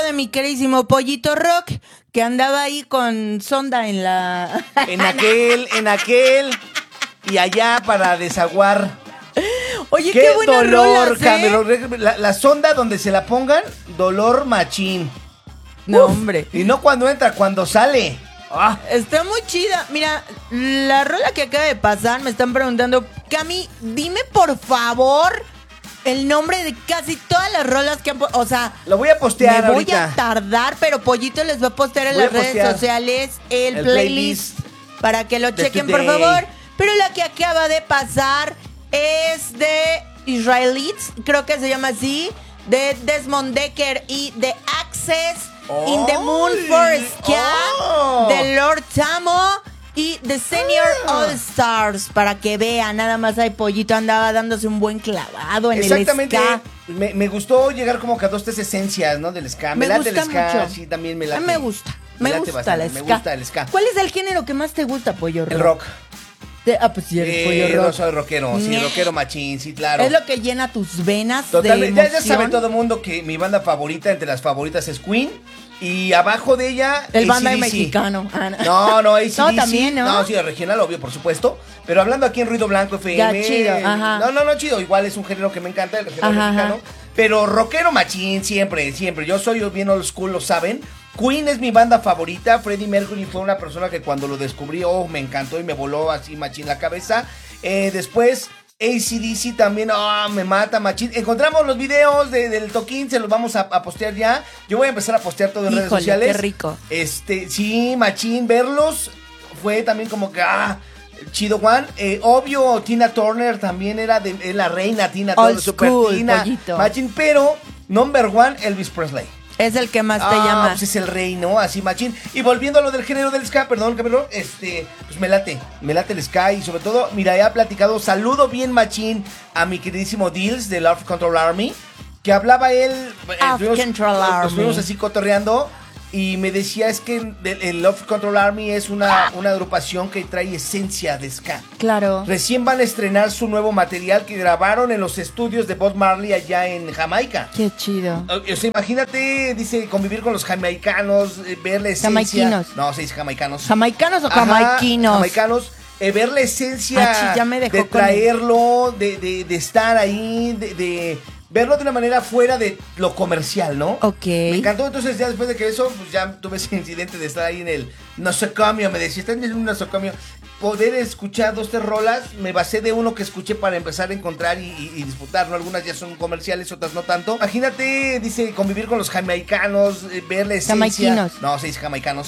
de mi queridísimo Pollito Rock, que andaba ahí con sonda en la... En aquel y allá para desaguar. Oye, qué buena dolor, rolas, ¿eh? la sonda donde se la pongan, dolor machín. No, hombre. Y no cuando entra, cuando sale. Ah. Está muy chida. Mira, la rola que acaba de pasar, me están preguntando, Cami, dime por favor el nombre de casi todas las rolas que han... O sea, lo voy a postear me voy ahorita. a tardar, pero Pollito les va a postear en las redes sociales el playlist para que lo chequen, por favor. Pero la que acaba de pasar es de Israelites, creo que se llama así, de Desmond Decker y The Access, In the Moon for Ska, de Lord Tamo y The Senior All Stars, para que vean, nada más hay Pollito andaba dándose un buen clavado en el ska. Me gustó llegar como que a 2-3 esencias, ¿no? Del ska. Me late el ska, mucho. Sí, también me late. Me gusta el ska. Me gusta el ska. ¿Cuál es el género que más te gusta, Pollo Rock? El rock. Pues sí, el Pollo Rock. No soy rockero, sí, rockero machín, sí, claro. Es lo que llena tus venas. Totalmente. De ya sabe todo el mundo que mi banda favorita, entre las favoritas, es Queen. Y abajo de ella, el banda AC/DC. mexicano. No, AC/DC. No, también, ¿no? No, sí, regional, obvio, por supuesto. Pero hablando aquí en Ruido Blanco FM. Ya, chido, ajá. No, chido. Igual es un género que me encanta, el género mexicano. Pero rockero machín, siempre. Yo soy bien old school, lo saben. Queen es mi banda favorita. Freddie Mercury fue una persona que cuando lo descubrí, me encantó y me voló así machín la cabeza. Después, AC/DC también, me mata machín. Encontramos los videos del toquín, se los vamos a postear ya. Yo voy a empezar a postear todo en redes sociales. Qué rico. Sí, machín, verlos fue también como que, chido, Juan. Obvio, Tina Turner también era la reina Tina Turner, super Tina, Pollito. machín, pero number one, Elvis Presley. Es el que más te llama. Pues es el rey, ¿no? Así machín. Y volviendo a lo del género del ska, perdón, cabrón, pues me late el ska y sobre todo, mira, ya he platicado, saludo bien machín a mi queridísimo Dills de Love Control Army, que hablaba él, estuvimos así cotorreando y me decía, es que el Love Control Army es una agrupación que trae esencia de ska. Claro. Recién van a estrenar su nuevo material que grabaron en los estudios de Bob Marley allá en Jamaica. Qué chido. O sea, imagínate, dice, convivir con los jamaicanos, ver la esencia. Jamaiquinos. No, se dice jamaicanos. ¿Jamaicanos o jamaiquinos? Jamaicanos. Ver la esencia de traerlo, de estar ahí, de verlo de una manera fuera de lo comercial, ¿no? Ok. Me encantó, entonces ya después de que eso, pues ya tuve ese incidente de estar ahí en el nosocomio, me decía, estás en un nosocomio, poder escuchar 2-3 rolas, me basé de uno que escuché para empezar a encontrar y disfrutar, ¿no? Algunas ya son comerciales, otras no tanto. Imagínate, dice, convivir con los jamaicanos, ver la esencia. Jamaiquinos. No, se dice jamaicanos.